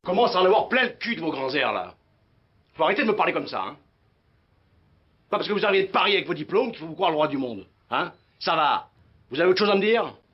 commence à en avoir plein le cul de vos grands airs, là. Faut arrêter de me parler comme ça, hein. Pas parce que vous arrivez de Paris avec vos diplômes qu'il faut vous croire le roi du monde, hein. Ça va. Vous avez autre chose à me dire?